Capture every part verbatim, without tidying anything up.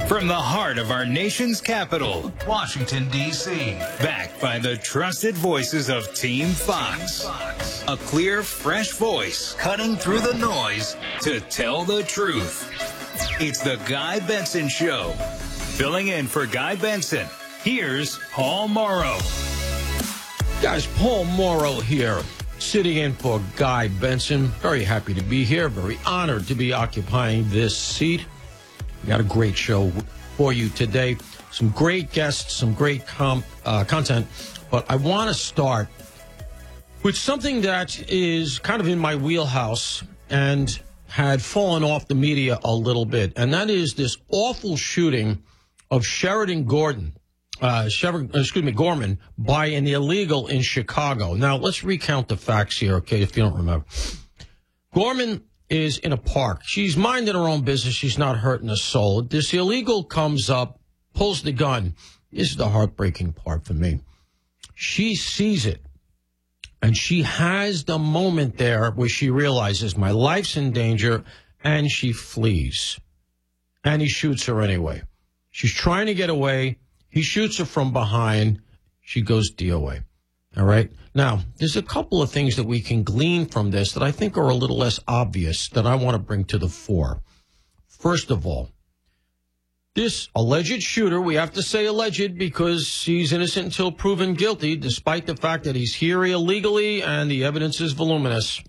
From the heart of our nation's capital, Washington, D C, backed by the trusted voices of Team Fox. A clear, fresh voice cutting through the noise to tell the truth. It's the Guy Benson Show. Filling in for Guy Benson, here's Paul Morrow. Guys, Paul Morrow here, sitting in for Guy Benson. Very happy to be here, very honored to be occupying this seat. We got a great show for you today. Some great guests, some great com- uh, content. But I want to start with something that is kind of in my wheelhouse and had fallen off the media a little bit. And that is this awful shooting of Sheridan Gordon, uh, Sheridan, excuse me, Gorman, by an illegal in Chicago. Now, let's recount the facts here, okay, if you don't remember. Gorman is in a park. She's minding her own business. She's not hurting a soul. This illegal comes up, pulls the gun. This is the heartbreaking part for me. She sees it, and she has the moment there where she realizes my life's in danger, and she flees. And he shoots her anyway. She's trying to get away. He shoots her from behind. She goes D O A. All right? Now, there's a couple of things that we can glean from this that I think are a little less obvious that I want to bring to the fore. First of all, this alleged shooter, we have to say alleged because he's innocent until proven guilty, despite the fact that he's here illegally and the evidence is voluminous.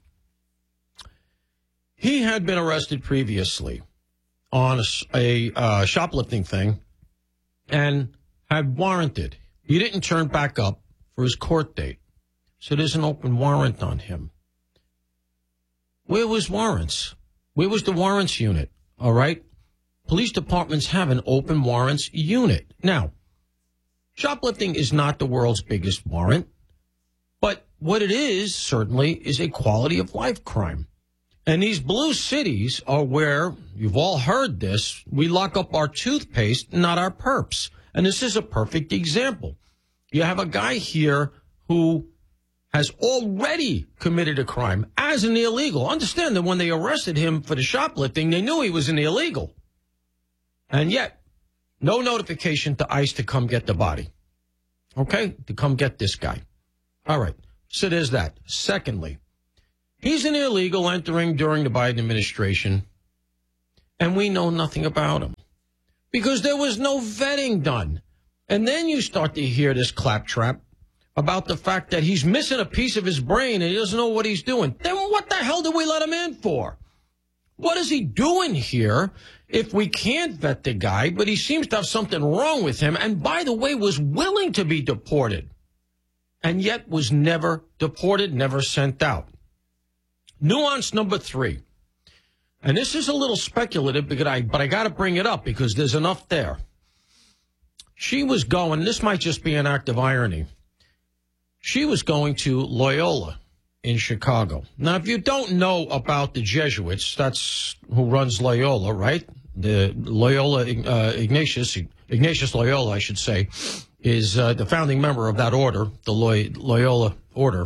He had been arrested previously on a, a uh, shoplifting thing and had warranted. He didn't turn back up for his court date. So there's an open warrant on him. Where was warrants? Where was the warrants unit? All right. Police departments have an open warrants unit. Now, shoplifting is not the world's biggest warrant, but what it is certainly is a quality of life crime. And these blue cities are where, you've all heard this, we lock up our toothpaste, not our perps. And this is a perfect example. You have a guy here who has already committed a crime as an illegal. Understand that when they arrested him for the shoplifting, they knew he was an illegal. And yet, no notification to ICE to come get the body. Okay? To come get this guy. All right. So there's that. Secondly, he's an illegal entering during the Biden administration, and we know nothing about him because there was no vetting done. And then you start to hear this claptrap about the fact that he's missing a piece of his brain and he doesn't know what he's doing. Then what the hell did we let him in for? What is he doing here if we can't vet the guy, but he seems to have something wrong with him, and by the way, was willing to be deported, and yet was never deported, never sent out. Nuance number three, and this is a little speculative, but I, but I got to bring it up because there's enough there. She was going, this might just be an act of irony, she was going to Loyola in Chicago. Now, if you don't know about the Jesuits, that's who runs Loyola, right? The Loyola, uh, Ignatius, Ignatius Loyola, I should say, is uh, the founding member of that order, the Loy- Loyola order.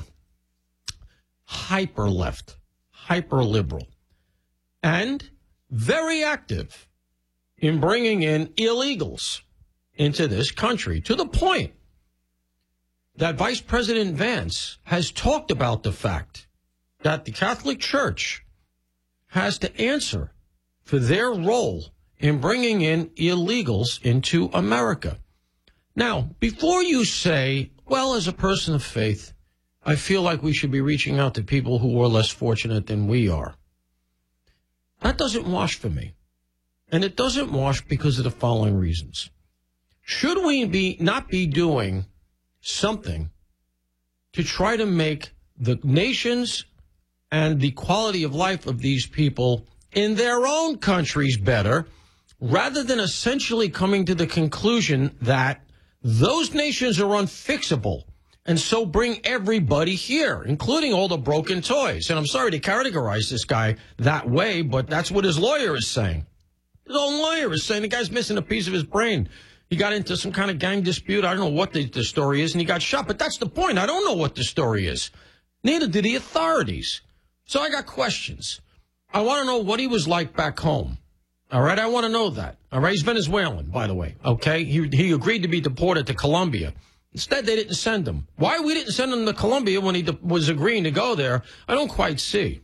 Hyper left, hyper liberal, and very active in bringing in illegals into this country, to the point that Vice President Vance has talked about the fact that the Catholic Church has to answer for their role in bringing in illegals into America. Now, before you say, well, as a person of faith, I feel like we should be reaching out to people who are less fortunate than we are, that doesn't wash for me. And it doesn't wash because of the following reasons. Should we be not be doing something to try to make the nations and the quality of life of these people in their own countries better, rather than essentially coming to the conclusion that those nations are unfixable, and so bring everybody here, including all the broken toys? And I'm sorry to categorize this guy that way, but that's what his lawyer is saying. His own lawyer is saying the guy's missing a piece of his brain. He got into some kind of gang dispute. I don't know what the, the story is, and he got shot. But that's the point. I don't know what the story is. Neither do the authorities. So I got questions. I want to know what he was like back home. All right, I want to know that. All right, he's Venezuelan, by the way. Okay, he he agreed to be deported to Colombia. Instead, they didn't send him. Why we didn't send him to Colombia when he de- was agreeing to go there, I don't quite see.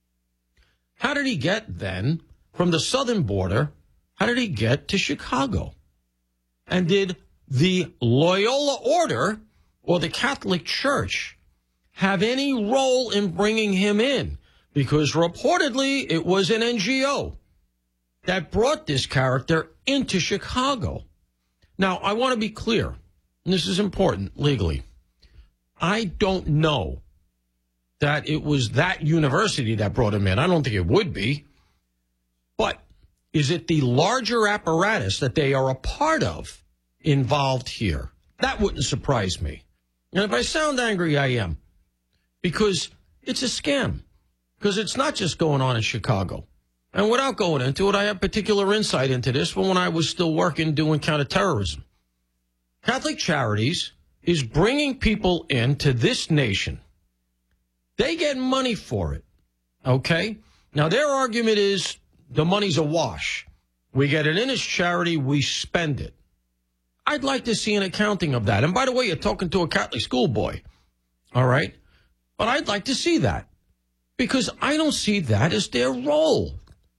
How did he get then from the southern border? How did he get to Chicago? And did the Loyola Order or the Catholic Church have any role in bringing him in? Because reportedly it was an N G O that brought this character into Chicago. Now, I want to be clear, and this is important legally. I don't know that it was that university that brought him in. I don't think it would be. But is it the larger apparatus that they are a part of involved here? That wouldn't surprise me. And if I sound angry, I am. Because it's a scam. Because it's not just going on in Chicago. And without going into it, I have particular insight into this from when I was still working doing counterterrorism. Catholic Charities is bringing people into this nation. They get money for it, okay? Now, their argument is the money's a wash. We get it in as charity, we spend it. I'd like to see an accounting of that. And by the way, you're talking to a Catholic schoolboy, all right? But I'd like to see that because I don't see that as their role.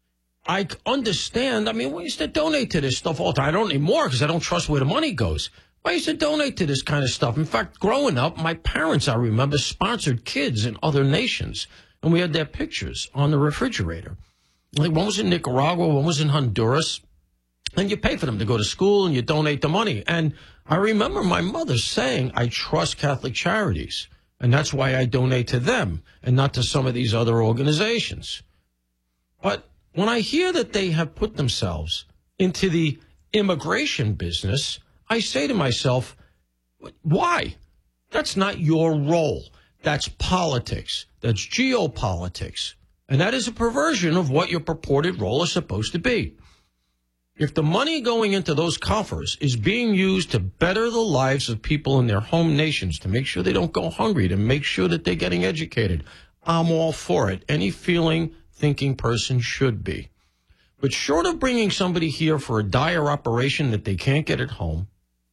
I understand. I mean, we used to donate to this stuff all the time. I don't anymore because I don't trust where the money goes. I used to donate to this kind of stuff. In fact, growing up, my parents, I remember, sponsored kids in other nations. And we had their pictures on the refrigerator. Like one was in Nicaragua, one was in Honduras. And you pay for them to go to school and you donate the money. And I remember my mother saying, I trust Catholic Charities. And that's why I donate to them and not to some of these other organizations. But when I hear that they have put themselves into the immigration business, I say to myself, why? That's not your role. That's politics. That's geopolitics. And that is a perversion of what your purported role is supposed to be. If the money going into those coffers is being used to better the lives of people in their home nations, to make sure they don't go hungry, to make sure that they're getting educated, I'm all for it. Any feeling, thinking person should be. But short of bringing somebody here for a dire operation that they can't get at home,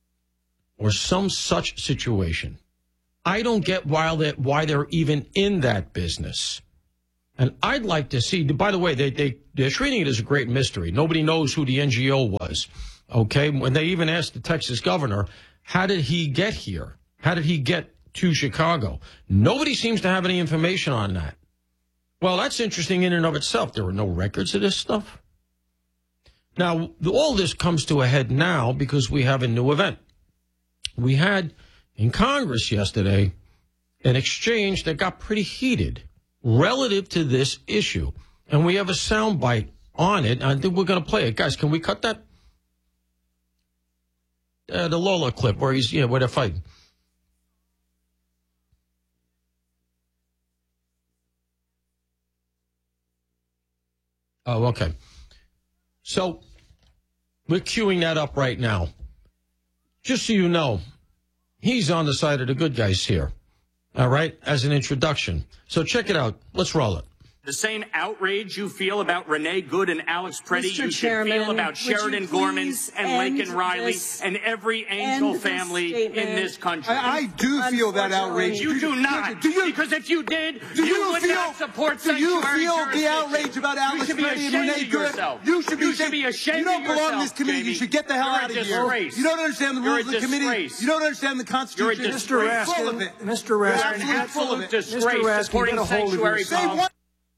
or some such situation, I don't get why they're, why they're even in that business. And I'd like to see, by the way, they, they, they're treating it as a great mystery. Nobody knows who the N G O was, okay? When they even asked the Texas governor, how did he get here? How did he get to Chicago? Nobody seems to have any information on that. Well, that's interesting in and of itself. There are no records of this stuff. Now, all this comes to a head now because we have a new event. We had in Congress yesterday an exchange that got pretty heated relative to this issue. And we have a soundbite on it. I think we're going to play it. Guys, can we cut that? Uh, the Lola clip where he's, yeah, where they're fighting. Oh, okay. So we're queuing that up right now. Just so you know, he's on the side of the good guys here. All right, as an introduction. So check it out. Let's roll it. The same outrage you feel about Renee Good and Alex Preddy, Mister you Chairman, should feel about Sheridan Gorman and Laken Riley and every Angel family in this country. I, I do feel that outrage. You do not. Do you, because if you did, do you, you would feel, not support Do you feel jurisdiction. the outrage about Alex Preddy and Renee Good? Yourself. You should be, you should be ashamed You don't of belong yourself, in this committee. Jamie. You should get the hell You're out of disgrace. here. You don't understand the You're rules of the committee. disgrace. You don't understand the Constitution. Mister Raskin, full of it. Mister You're Raskin, an absolute disgrace Mister Raskin, supporting get a hold of sanctuary yourself. policy.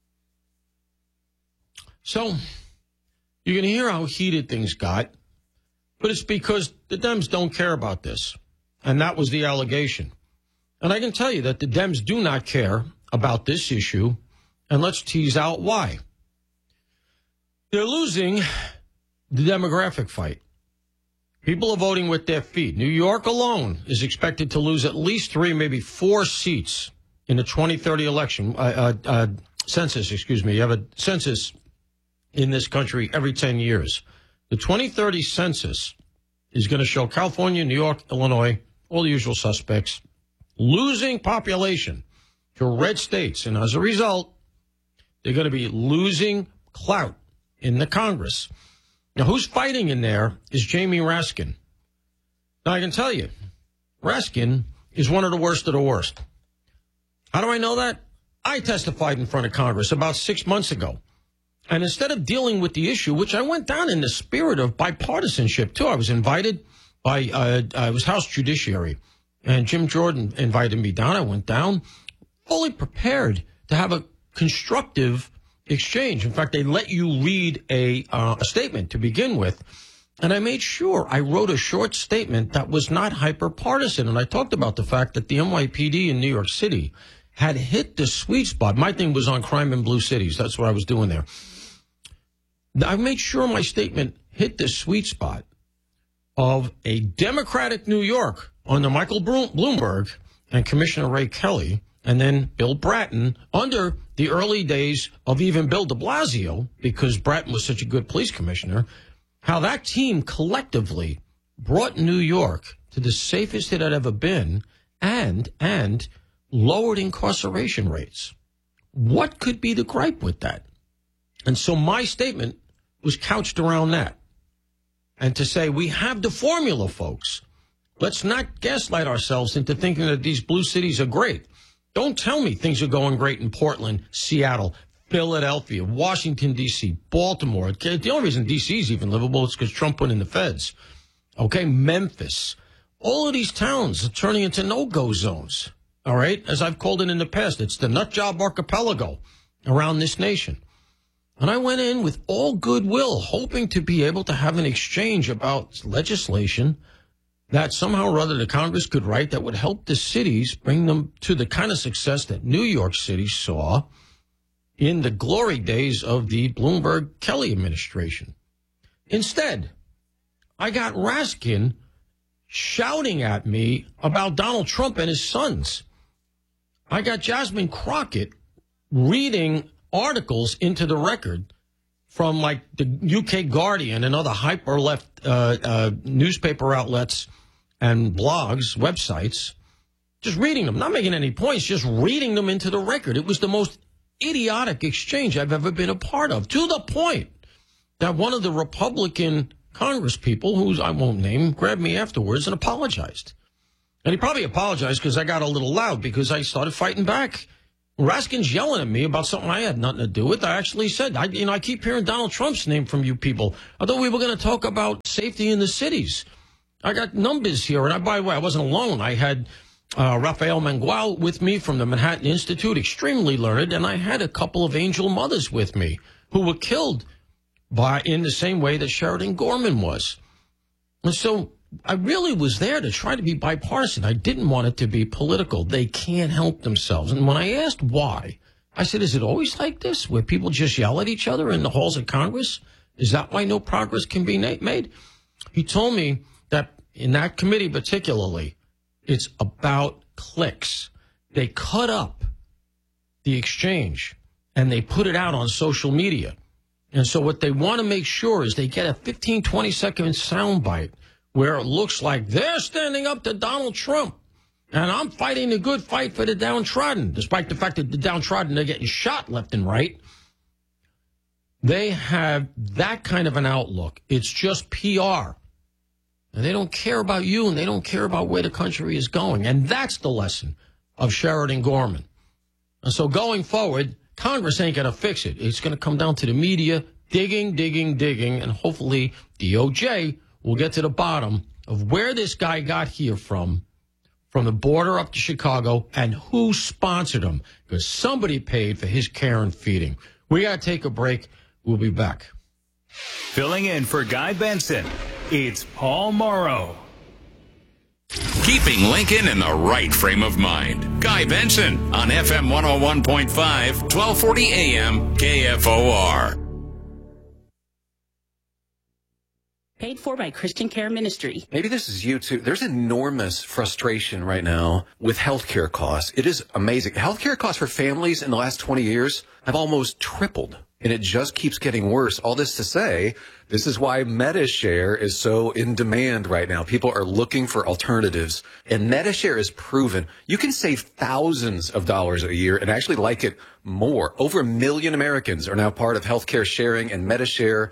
So you're going to hear how heated things got, but it's because the Dems don't care about this. And that was the allegation. And I can tell you that the Dems do not care about this issue, and let's tease out why. They're losing the demographic fight. People are voting with their feet. New York alone is expected to lose at least three, maybe four seats in the twenty thirty election, uh, uh, uh, census, excuse me. You have a census in this country every ten years. The twenty thirty census is going to show California, New York, Illinois, all the usual suspects, losing population to red states. And as a result, they're going to be losing clout in the Congress. Now, who's fighting in there is Jamie Raskin. Now, I can tell you, Raskin is one of the worst of the worst. How do I know that? I testified in front of Congress about six months ago. And instead of dealing with the issue, which I went down in the spirit of bipartisanship, too, I was invited by, uh, I was House Judiciary, and Jim Jordan invited me down. I went down fully prepared to have a constructive exchange. In fact, they let you read a, uh, a statement to begin with. And I made sure I wrote a short statement that was not hyper-partisan. And I talked about the fact that the N Y P D in New York City had hit the sweet spot. My thing was on crime in blue cities. That's what I was doing there. I made sure my statement hit the sweet spot of a Democratic New York under Michael Bloomberg and Commissioner Ray Kelly, and then Bill Bratton under the early days of even Bill de Blasio, because Bratton was such a good police commissioner, how that team collectively brought New York to the safest it had ever been and, and lowered incarceration rates. What could be the gripe with that? And so my statement was couched around that. And to say, we have the formula, folks. Let's not gaslight ourselves into thinking that these blue cities are great. Don't tell me things are going great in Portland, Seattle, Philadelphia, Washington, D C, Baltimore. The only reason D C is even livable is because Trump went in the feds. Okay, Memphis. All of these towns are turning into no-go zones. All right, as I've called it in the past, it's the nut job archipelago around this nation. And I went in with all goodwill, hoping to be able to have an exchange about legislation that somehow or other the Congress could write that would help the cities bring them to the kind of success that New York City saw in the glory days of the Bloomberg-Kelly administration. Instead, I got Raskin shouting at me about Donald Trump and his sons. I got Jasmine Crockett reading articles into the record from like the U K Guardian and other hyper-left uh, uh, newspaper outlets and blogs, websites, just reading them, not making any points, just reading them into the record. It was the most idiotic exchange I've ever been a part of, to the point that one of the Republican Congress people, who I won't name, grabbed me afterwards and apologized. And he probably apologized because I got a little loud because I started fighting back. Raskin's yelling at me about something I had nothing to do with. I actually said, I, you know, I keep hearing Donald Trump's name from you people. I thought we were going to talk about safety in the cities. I got numbers here. And I, by the way, I wasn't alone. I had uh, Rafael Mangual with me from the Manhattan Institute, extremely learned. And I had a couple of angel mothers with me who were killed by in the same way that Sheridan Gorman was. And so I really was there to try to be bipartisan. I didn't want it to be political. They can't help themselves. And when I asked why, I said, is it always like this, where people just yell at each other in the halls of Congress? Is that why no progress can be made? He told me that in that committee particularly, it's about clicks. They cut up the exchange and they put it out on social media. And so what they want to make sure is they get a fifteen, twenty second soundbite where it looks like they're standing up to Donald Trump, and I'm fighting the good fight for the downtrodden, despite the fact that the downtrodden are getting shot left and right. They have that kind of an outlook. It's just P R. And they don't care about you, and they don't care about where the country is going. And that's the lesson of Sheridan Gorman. And so going forward, Congress ain't going to fix it. It's going to come down to the media digging, digging, digging, and hopefully D O J we'll get to the bottom of where this guy got here from, from the border up to Chicago, and who sponsored him, because somebody paid for his care and feeding. We got to take a break. We'll be back. Filling in for Guy Benson, it's Paul Morrow. Keeping Lincoln in the right frame of mind. Guy Benson on F M one oh one point five, twelve forty A M, K F O R. Paid for by Christian Care Ministry. Maybe this is you too. There's enormous frustration right now with healthcare costs. It is amazing. Healthcare costs for families in the last twenty years have almost tripled, and it just keeps getting worse. All this to say, this is why MediShare is so in demand right now. People are looking for alternatives, and MediShare is proven. You can save thousands of dollars a year and actually like it more. Over a million Americans are now part of healthcare sharing, and MediShare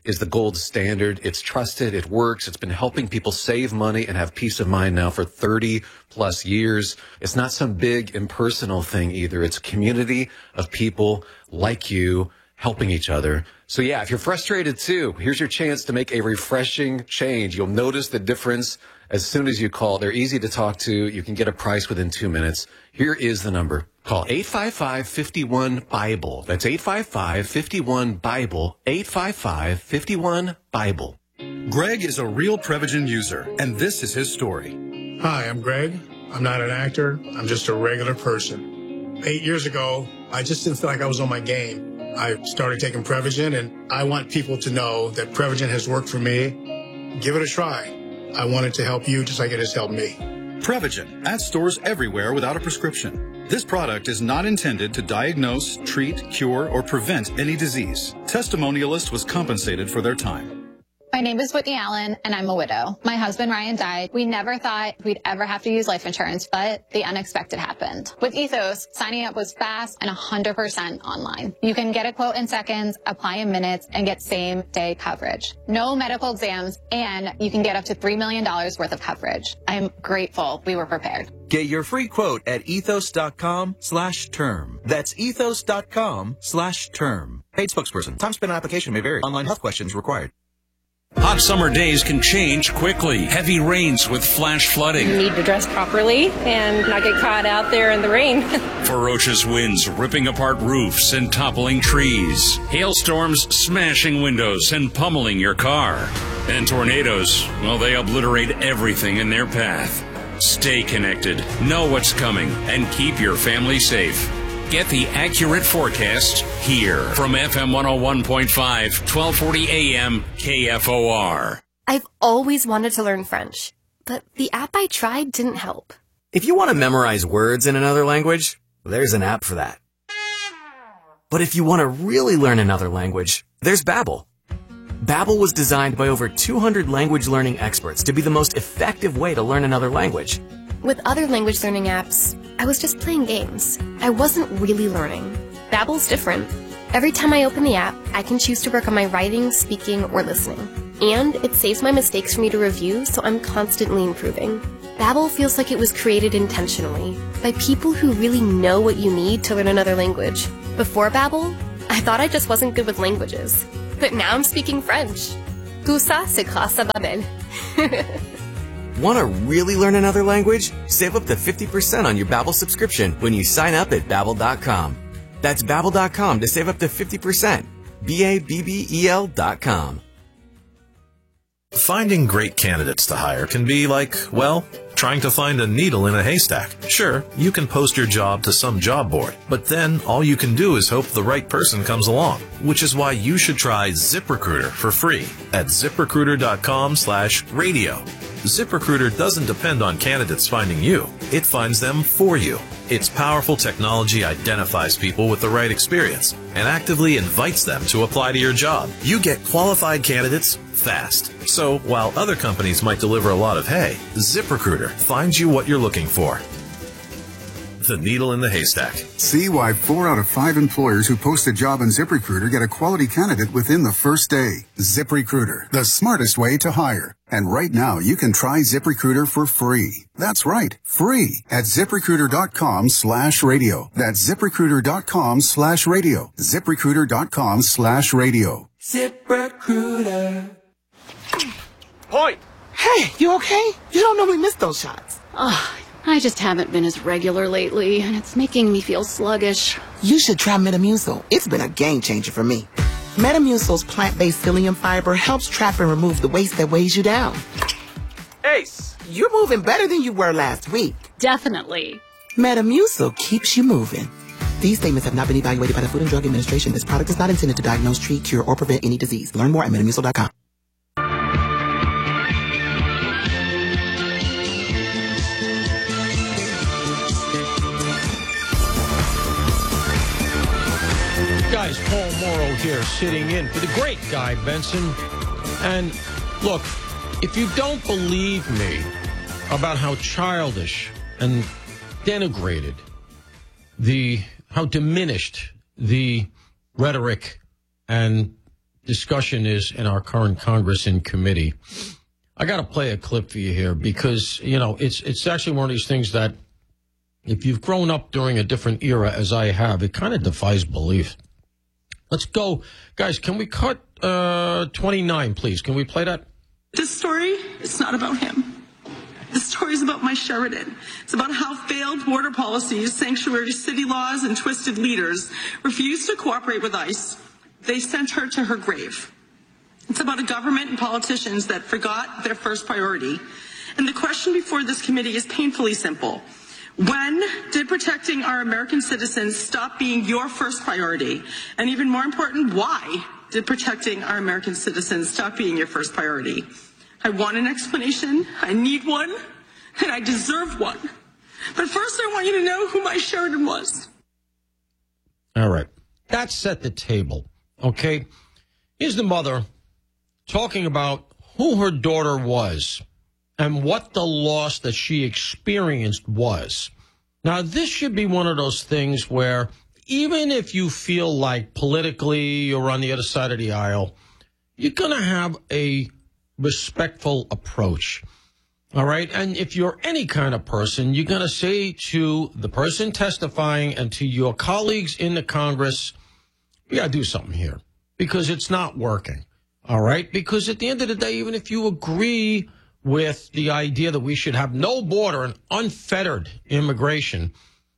is the gold standard. It's trusted. It works. It's been helping people save money and have peace of mind now for thirty plus years. It's not some big impersonal thing either. It's a community of people like you helping each other. So yeah, if you're frustrated too, here's your chance to make a refreshing change. You'll notice the difference as soon as you call. They're easy to talk to. You can get a price within two minutes. Here is the number. Call eight five five, five one, BIBLE. That's eight five five, five one, BIBLE. eight five five, five one, BIBLE. Greg is a real Prevagen user, and this is his story. Hi, I'm Greg. I'm not an actor. I'm just a regular person. Eight years ago, I just didn't feel like I was on my game. I started taking Prevagen, and I want people to know that Prevagen has worked for me. Give it a try. I wanted to help you just like it has helped me. Prevagen, at stores everywhere without a prescription. This product is not intended to diagnose, treat, cure, or prevent any disease. Testimonialist was compensated for their time. My name is Whitney Allen, and I'm a widow. My husband, Ryan, died. We never thought we'd ever have to use life insurance, but the unexpected happened. With Ethos, signing up was fast and one hundred percent online. You can get a quote in seconds, apply in minutes, and get same-day coverage. No medical exams, and you can get up to three million dollars worth of coverage. I'm grateful we were prepared. Get your free quote at ethos.com slash term. That's ethos.com slash term. Paid spokesperson. Time spent on application may vary. Online health questions required. Hot summer days can change quickly. Heavy rains with flash flooding. You need to dress properly and not get caught out there in the rain. Ferocious winds ripping apart roofs and toppling trees. Hailstorms smashing windows and pummeling your car. And tornadoes, well, they obliterate everything in their path. Stay connected, know what's coming, and keep your family safe. Get the accurate forecast here from F M one oh one point five, twelve forty A M K F O R. I've always wanted to learn French, but the app I tried didn't help. If you want to memorize words in another language, there's an app for that. But if you want to really learn another language, there's Babbel. Babbel was designed by over two hundred language learning experts to be the most effective way to learn another language. With other language learning apps, I was just playing games. I wasn't really learning. Babbel's different. Every time I open the app, I can choose to work on my writing, speaking, or listening. And it saves my mistakes for me to review, so I'm constantly improving. Babbel feels like it was created intentionally by people who really know what you need to learn another language. Before Babbel, I thought I just wasn't good with languages. But now I'm speaking French. Tout ça, c'est grâce à Babbel. Want to really learn another language? Save up to fifty percent on your Babbel subscription when you sign up at Babbel dot com. That's Babbel dot com to save up to fifty percent. B A B B E L dot com. Finding great candidates to hire can be like, well, trying to find a needle in a haystack. Sure, you can post your job to some job board, but then all you can do is hope the right person comes along, which is why you should try ZipRecruiter for free at ZipRecruiter dot com slash radio. ZipRecruiter doesn't depend on candidates finding you. It finds them for you. Its powerful technology identifies people with the right experience and actively invites them to apply to your job. You get qualified candidates fast. So while other companies might deliver a lot of hay, ZipRecruiter finds you what you're looking for. The needle in the haystack. See why four out of five employers who post a job on ZipRecruiter get a quality candidate within the first day. ZipRecruiter, the smartest way to hire. And right now, you can try ZipRecruiter for free. That's right, free at ZipRecruiter dot com slash radio. That's ZipRecruiter dot com slash radio. ZipRecruiter dot com slash radio. ZipRecruiter. Point! Hey, you okay? You don't normally miss those shots. Oh, I just haven't been as regular lately, and it's making me feel sluggish. You should try Metamucil. It's been a game changer for me. Metamucil's plant-based psyllium fiber helps trap and remove the waste that weighs you down. Ace! You're moving better than you were last week. Definitely. Metamucil keeps you moving. These statements have not been evaluated by the Food and Drug Administration. This product is not intended to diagnose, treat, cure, or prevent any disease. Learn more at Metamucil dot com. Guys, Paul Morrow here, sitting in for the great Guy Benson. And look, if you don't believe me about how childish and denigrated the, how diminished the rhetoric and discussion is in our current Congress in committee. I got to play a clip for you here because, you know, it's it's actually one of these things that if you've grown up during a different era, as I have, it kind of defies belief. Let's go. Guys, can we cut uh, twenty-nine, please? Can we play that? This story is not about him. This story is about my Sheridan. It's about how failed border policies, sanctuary city laws, and twisted leaders refused to cooperate with ICE. They sent her to her grave. It's about a government and politicians that forgot their first priority. And the question before this committee is painfully simple. When did protecting our American citizens stop being your first priority? And even more important, why did protecting our American citizens stop being your first priority? I want an explanation, I need one, and I deserve one. But first I want you to know who my Sheridan was. All right. That set the table, okay? Here's the mother talking about who her daughter was and what the loss that she experienced was. Now, this should be one of those things where even if you feel like politically you're on the other side of the aisle, you're going to have a respectful approach. All right. And if you're any kind of person, you're going to say to the person testifying and to your colleagues in the Congress, we got to do something here because it's not working. All right. Because at the end of the day, even if you agree with the idea that we should have no border and unfettered immigration,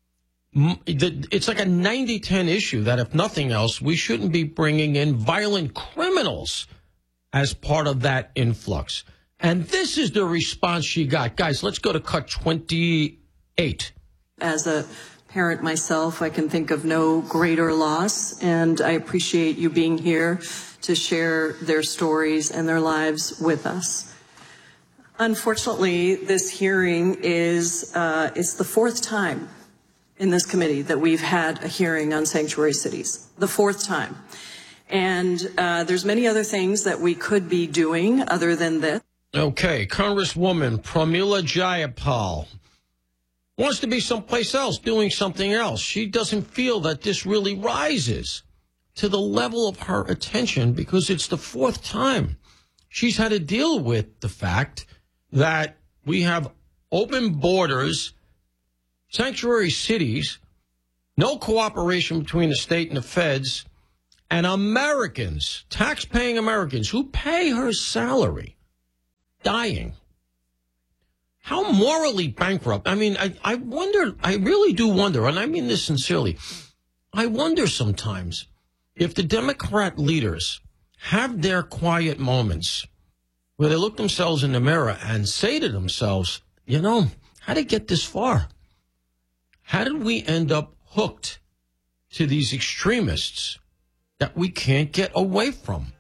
it's like a ninety ten issue that, if nothing else, we shouldn't be bringing in violent criminals as part of that influx. And this is the response she got. Guys, let's go to cut twenty-eight. As a parent myself, I can think of no greater loss, and I appreciate you being here to share their stories and their lives with us. Unfortunately, this hearing is uh, it's the fourth time in this committee that we've had a hearing on sanctuary cities. The fourth time. And uh, there's many other things that we could be doing other than this. Okay, Congresswoman Pramila Jayapal wants to be someplace else, doing something else. She doesn't feel that this really rises to the level of her attention because it's the fourth time she's had to deal with the fact that we have open borders, sanctuary cities, no cooperation between the state and the feds, and Americans, tax-paying Americans who pay her salary, dying. How morally bankrupt. I mean, I, I wonder, I really do wonder, and I mean this sincerely, I wonder sometimes if the Democrat leaders have their quiet moments where they look themselves in the mirror and say to themselves, you know, how did it get this far? How did we end up hooked to these extremists that we can't get away from?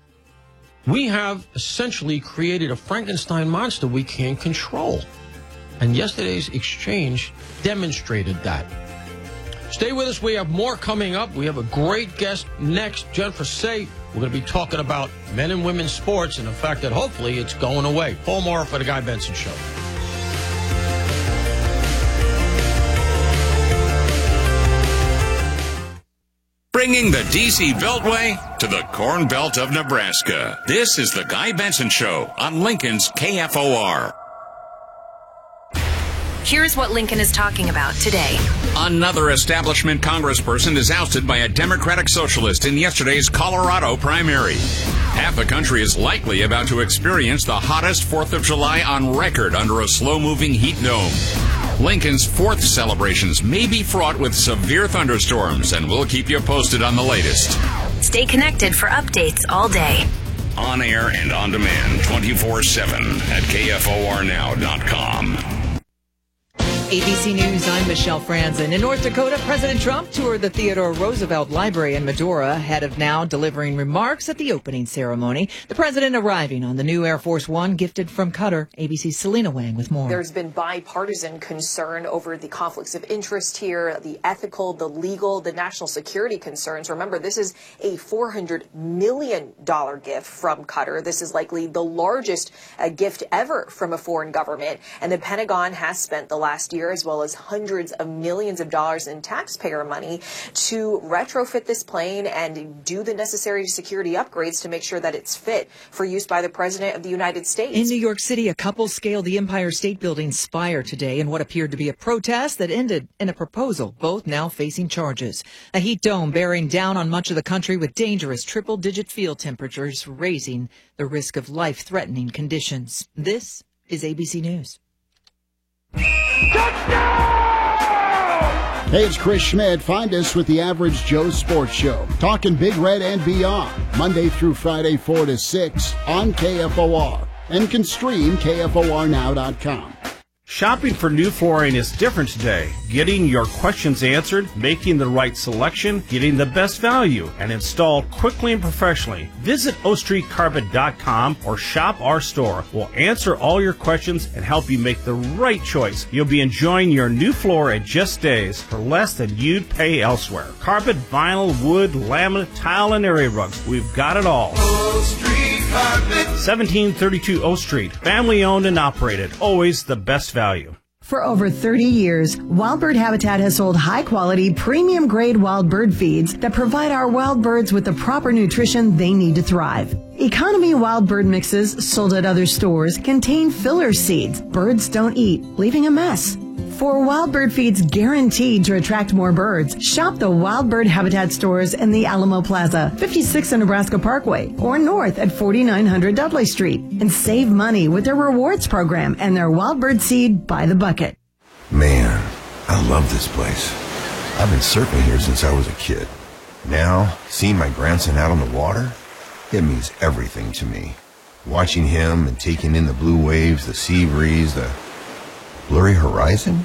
We have essentially created a Frankenstein monster we can't control. And yesterday's exchange demonstrated that. Stay with us. We have more coming up. We have a great guest next. Jennifer Say, we're going to be talking about men and women's sports and the fact that hopefully it's going away. Paul Moore for the Guy Benson Show. Bringing the D C Beltway to the Corn Belt of Nebraska. This is the Guy Benson Show on Lincoln's K F O R. Here's what Lincoln is talking about today. Another establishment congressperson is ousted by a Democratic socialist in yesterday's Colorado primary. Half the country is likely about to experience the hottest fourth of July on record under a slow-moving heat dome. Lincoln's fourth celebrations may be fraught with severe thunderstorms, and we'll keep you posted on the latest. Stay connected for updates all day. On air and on demand twenty-four seven at K F O R now dot com. A B C News, I'm Michelle Franzen. In North Dakota, President Trump toured the Theodore Roosevelt Library in Medora, ahead of now delivering remarks at the opening ceremony. The president arriving on the new Air Force One gifted from Qatar. A B C's Selena Wang with more. There's been bipartisan concern over the conflicts of interest here, the ethical, the legal, the national security concerns. Remember, this is a four hundred million dollars gift from Qatar. This is likely the largest uh, gift ever from a foreign government. And the Pentagon has spent the last year, as well as hundreds of millions of dollars in taxpayer money to retrofit this plane and do the necessary security upgrades to make sure that it's fit for use by the President of the United States. In New York City, a couple scaled the Empire State Building's spire today in what appeared to be a protest that ended in a proposal, both now facing charges. A heat dome bearing down on much of the country with dangerous triple-digit field temperatures, raising the risk of life-threatening conditions. This is A B C News. Hey, it's Chris Schmidt. Find us with the Average Joe Sports Show. Talking Big Red and beyond. Monday through Friday, four to six on K F O R. And can stream K F O R now dot com. Shopping for new flooring is different today. Getting your questions answered, making the right selection, getting the best value, and installed quickly and professionally. Visit O Street Carpet dot com or shop our store. We'll answer all your questions and help you make the right choice. You'll be enjoying your new floor in just days for less than you'd pay elsewhere. Carpet, vinyl, wood, laminate, tile, and area rugs. We've got it all. O Street Carpet. seventeen thirty-two O Street. Family owned and operated. Always the best value. For over thirty years, Wild Bird Habitat has sold high-quality, premium-grade wild bird feeds that provide our wild birds with the proper nutrition they need to thrive. Economy wild bird mixes sold at other stores contain filler seeds birds don't eat, leaving a mess. For wild bird feeds guaranteed to attract more birds, shop the Wild Bird Habitat stores in the Alamo Plaza, fifty-six in Nebraska Parkway, or north at forty-nine hundred Dudley Street, and save money with their rewards program and their wild bird seed by the bucket. Man, I love this place. I've been surfing here since I was a kid. Now, seeing my grandson out on the water, it means everything to me. Watching him and taking in the blue waves, the sea breeze, the blurry horizon?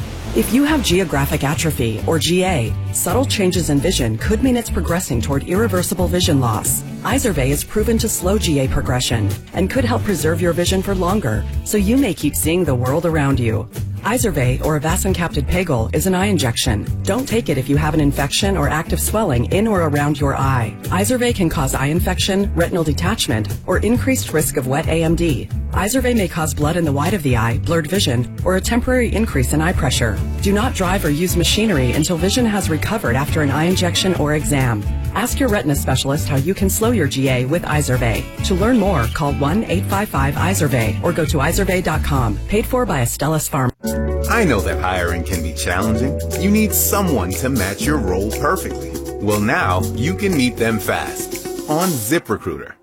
If you have geographic atrophy, or G A, subtle changes in vision could mean it's progressing toward irreversible vision loss. Izervay is proven to slow G A progression and could help preserve your vision for longer, so you may keep seeing the world around you. Izervay, or avacincaptad pegol, is an eye injection. Don't take it if you have an infection or active swelling in or around your eye. Izervay can cause eye infection, retinal detachment, or increased risk of wet A M D. Izervay may cause blood in the white of the eye, blurred vision, or a temporary increase in eye pressure. Do not drive or use machinery until vision has recovered after an eye injection or exam. Ask your retina specialist how you can slow your G A with Izervay. To learn more, call one eight five five Izervay or go to izervay dot com. Paid for by Astellas Pharma. I know that hiring can be challenging. You need someone to match your role perfectly. Well, now you can meet them fast on ZipRecruiter.